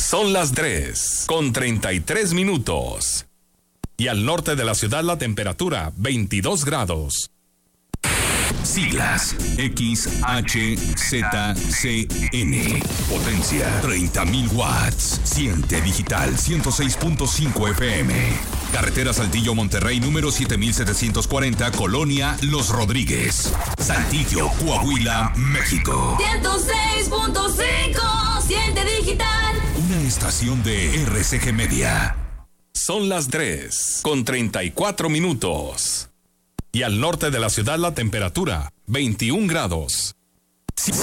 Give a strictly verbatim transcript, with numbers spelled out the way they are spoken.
Son las tres con treinta y tres minutos. Y al norte de la ciudad la temperatura veintidós grados. Siglas X H Z C N. Potencia treinta mil watts. Siente digital ciento seis punto cinco F M. Carretera Saltillo Monterrey número siete mil setecientos cuarenta, Colonia Los Rodríguez, Saltillo, Coahuila, México. ciento seis punto cinco. Siente digital. Una estación de R C G Media. Son las tres con treinta y cuatro minutos. Y al norte de la ciudad la temperatura veintiún grados.